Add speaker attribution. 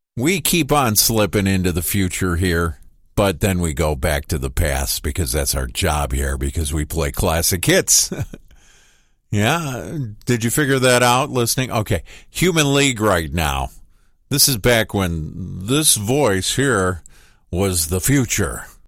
Speaker 1: We keep on slipping into the future here, but then we go back to the past because that's our job here, because we play classic hits. Yeah, did you figure that out listening? Okay, Human League right now. This is back when this voice here was the future.